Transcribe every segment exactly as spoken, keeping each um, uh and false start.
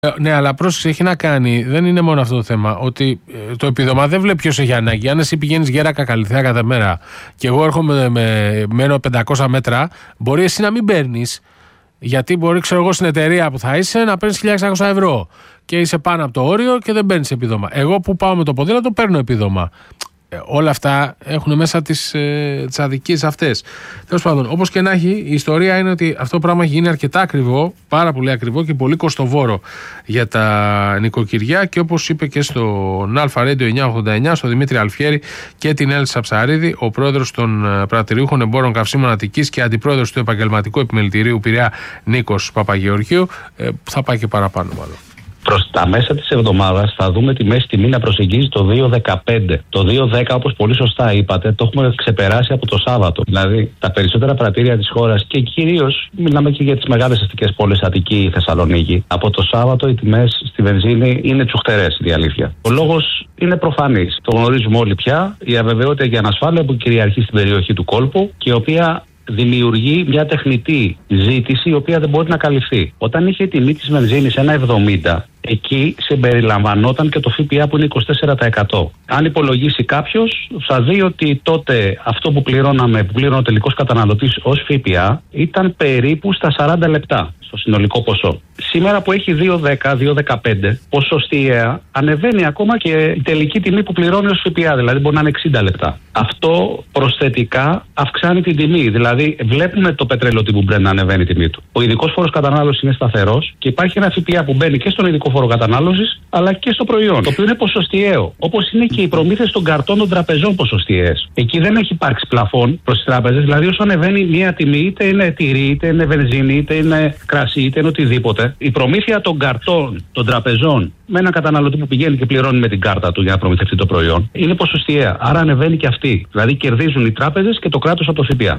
Ναι, αλλά πρόσεξε, έχει να κάνει, δεν είναι μόνο αυτό το θέμα. Ότι το επίδομα δεν βλέπει ποιος έχει ανάγκη. Αν εσύ πηγαίνεις Γέρακα Καλυθέα κάθε μέρα και εγώ έρχομαι με, μένω πεντακόσια μέτρα, μπορεί εσύ να μην παίρνεις. Γιατί μπορεί, ξέρω εγώ, στην εταιρεία που θα είσαι να παίρνεις χίλια εξακόσια ευρώ και είσαι πάνω από το όριο και δεν παίρνεις επίδομα. Εγώ που πάω με το ποδήλατο παίρνω επίδομα. Ε, όλα αυτά έχουν μέσα τις, ε, τις αδικίες αυτές. Τέλος πάντων, όπως και να έχει, η ιστορία είναι ότι αυτό το πράγμα έχει γίνει αρκετά ακριβό, πάρα πολύ ακριβό και πολύ κοστοβόρο για τα νοικοκυριά. Και όπως είπε και στον Αλφα Radio εννιακόσια ογδόντα εννιά, στον Δημήτρη Αλφιέρη και την Έλσα Ψαρίδη, ο πρόεδρος των Πρατηριούχων Εμπόρων Καυσίμων Αττικής και αντιπρόεδρος του Επαγγελματικού Επιμελητηρίου Πειραιά Νίκος Παπαγεωργίου, ε, θα πάει και παραπάνω μάλλον. Προς τα μέσα της εβδομάδας θα δούμε τη μέση τιμή να προσεγγίζει το δύο δεκαπέντε. Το δύο δέκα, όπως πολύ σωστά είπατε, το έχουμε ξεπεράσει από το Σάββατο. Δηλαδή, τα περισσότερα πρατήρια της χώρας και κυρίως μιλάμε και για τις μεγάλες αστικές πόλεις, Αττική, Θεσσαλονίκη. Από το Σάββατο οι τιμές στη βενζίνη είναι τσουχτερές, η αλήθεια. Ο λόγος είναι προφανής. Το γνωρίζουμε όλοι πια. Η αβεβαιότητα για ανασφάλεια που κυριαρχεί στην περιοχή του κόλπου και η οποία δημιουργεί μια τεχνητή ζήτηση η οποία δεν μπορεί να καλυφθεί. Όταν είχε τιμή της βενζίνης ένα εβδομήντα, εκεί συμπεριλαμβανόταν και το ΦΠΑ που είναι είκοσι τέσσερα τοις εκατό. Αν υπολογίσει κάποιος, θα δει ότι τότε αυτό που πληρώναμε, που πλήρωνε ο τελικός καταναλωτής ως ΦΠΑ, ήταν περίπου στα σαράντα λεπτά στο συνολικό ποσό. Σήμερα που έχει δύο δέκα, δύο δεκαπέντε, ποσοστιαία ανεβαίνει ακόμα και η τελική τιμή που πληρώνει ως ΦΠΑ, δηλαδή μπορεί να είναι εξήντα λεπτά. Αυτό προσθετικά αυξάνει την τιμή. Δηλαδή, βλέπουμε το πετρέλαιο τύπου Brent να ανεβαίνει η τιμή του. Ο ειδικός φόρος κατανάλωσης είναι σταθερός και υπάρχει ένα ΦΠΑ που μπαίνει και στον ειδικό φόρο κατανάλωσης αλλά και στο προϊόν, το οποίο είναι ποσοστιαίο. Όπως είναι και οι προμήθειες των καρτών των τραπεζών ποσοστιαίες. Εκεί δεν έχει υπάρξει πλαφόν προς τις τράπεζες, δηλαδή όσο ανεβαίνει μία τιμή, είτε είναι τυρί, είτε είναι βενζίνη, είτε είναι κρασί, είτε είναι οτιδήποτε, η προμήθεια των καρτών των τραπεζών με έναν καταναλωτή που πηγαίνει και πληρώνει με την κάρτα του για να προμηθευτεί το προϊόν είναι ποσοστιαία. Άρα ανεβαίνει και αυτή. Δηλαδή κερδίζουν οι τράπεζες και το κράτος από το ΦΠΑ.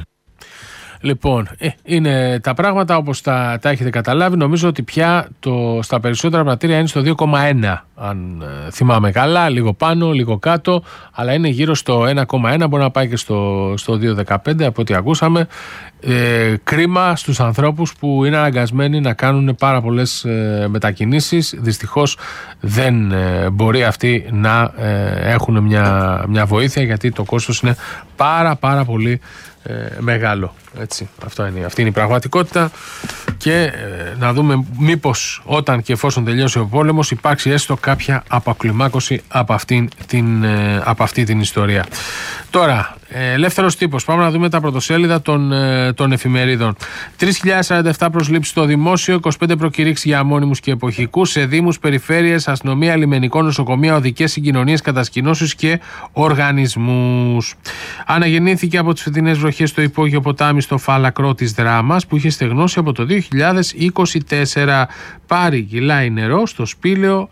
Λοιπόν, ε, είναι τα πράγματα όπως τα, τα έχετε καταλάβει. Νομίζω ότι πια το, στα περισσότερα πρατήρια είναι στο δύο κόμμα ένα, αν ε, θυμάμαι καλά, λίγο πάνω, λίγο κάτω, αλλά είναι γύρω στο ένα κόμμα ένα, μπορεί να πάει και στο, στο δύο κόμμα δεκαπέντε από ό,τι ακούσαμε. Ε, κρίμα στους ανθρώπους που είναι αναγκασμένοι να κάνουν πάρα πολλές ε, μετακινήσεις. Δυστυχώς δεν ε, μπορεί αυτοί να ε, έχουν μια, μια βοήθεια, γιατί το κόστος είναι πάρα πάρα πολύ ε, μεγάλο. Έτσι, αυτό είναι, αυτή είναι η πραγματικότητα και ε, να δούμε μήπως όταν και εφόσον τελειώσει ο πόλεμος υπάρξει έστω κάποια απακλιμάκωση από, αυτήν την, ε, από αυτή την ιστορία. Τώρα, ε, ελεύθερος τύπος. Πάμε να δούμε τα πρωτοσέλιδα των, ε, των εφημερίδων. τρεις χιλιάδες σαράντα επτά προσλήψεις στο δημόσιο, είκοσι πέντε προκηρύξεις για αμώνυμους και εποχικούς σε δήμους, περιφέρειες, αστυνομία, λιμενικό, νοσοκομεία, οδικές συγκοινωνίες, κατασκηνώσεις και οργανισμούς. Αναγεννήθηκε από τις φετινές βροχές στο υπόγειο ποτάμι στο φάλακρο της Δράμας που είχε στεγνώσει από το δύο χιλιάδες είκοσι τέσσερα. Πάρει κυλάει νερό στο σπήλαιο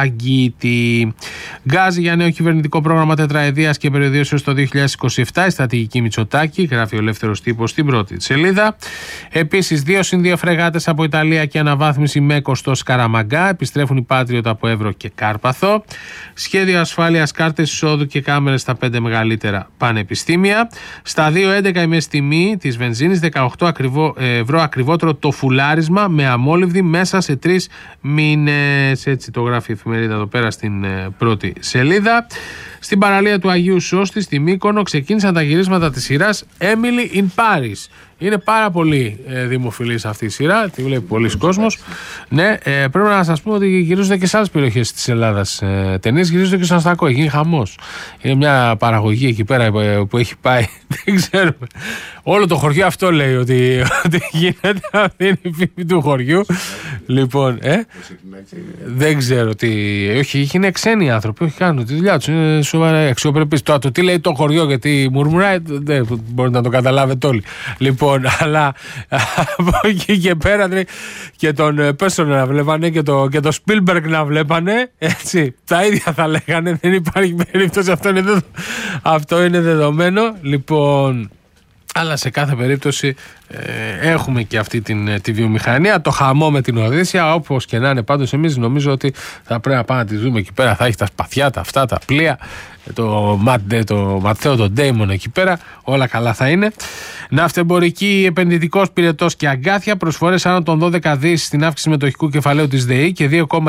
Αγκίτη. Γκάζι για νέο κυβερνητικό πρόγραμμα τετραετίας και περιοδίως έως το δύο χιλιάδες είκοσι επτά. Η στρατηγική Μητσοτάκη, γράφει ο Ελεύθερος Τύπος στην πρώτη σελίδα. Επίσης, δύο συν δύο φρεγάτες από Ιταλία και αναβάθμιση Μέκο στο Σκαραμαγκά. Επιστρέφουν οι Patriot από Εύρο και Κάρπαθο. Σχέδιο ασφάλειας, κάρτες εισόδου και κάμερες στα πέντε μεγαλύτερα πανεπιστήμια. Στα δύο έντεκα η μέση τιμή της βενζίνης, δεκαοκτώ ακριβό, ευρώ ακριβότερο το φουλάρισμα με αμόλυβδη μέσα σε τρεις μήνες. Έτσι το γράφει η εφημερίδα εδώ πέρα στην ε, πρώτη σελίδα. Στην παραλία του Αγίου Σώστη, στη Μύκονο, ξεκίνησαν τα γυρίσματα της σειράς Emily in Paris. Είναι πάρα πολύ ε, δημοφιλής αυτή η σειρά, τη βλέπει πολλοί κόσμος. Ναι, ε, πρέπει να σας πούμε ότι γυρίζονται και σε άλλες περιοχές της Ελλάδας. Ε, ταινίες γυρίζονται και στο Αστακό, έχει γίνει χαμός. Είναι μια παραγωγή εκεί πέρα που έχει πάει, δεν ξέρουμε. Όλο το χωριό αυτό λέει ότι, ότι γίνεται, αυτή είναι η φήμη του χωριού. Λοιπόν, ε, δεν ξέρω τι. Όχι, είναι ξένοι άνθρωποι, όχι κάνουν τη δουλειά τους. Είναι σοβαρά αξιοπρεπείς. Το, το τι λέει το χωριό, γιατί μουρμουράει, δεν μπορείτε να το καταλάβετε όλοι. Λοιπόν, αλλά από εκεί και πέρα και τον Πέσον να βλέπανε και το, και το Spielberg να βλέπανε, έτσι, τα ίδια θα λέγανε, δεν υπάρχει περίπτωση, αυτό είναι, δεδο, αυτό είναι δεδομένο. Λοιπόν, Αλλά σε κάθε περίπτωση ε, έχουμε και αυτή την, τη βιομηχανία, το χαμό με την Οδύσσια, όπως και να είναι. Πάντως εμείς νομίζω ότι θα πρέπει να πάμε να τη δούμε εκεί πέρα. Θα έχει τα σπαθιά, τα αυτά, τα πλοία, το, το Ματθαίο, τον Ντέιμον εκεί πέρα, όλα καλά θα είναι. Ναυτεμπορική, επενδυτικός, πυρετός και αγκάθια, προσφορές άνω των δώδεκα δισεκατομμυρίων στην αύξηση μετοχικού κεφαλαίου της ΔΕΗ και δύο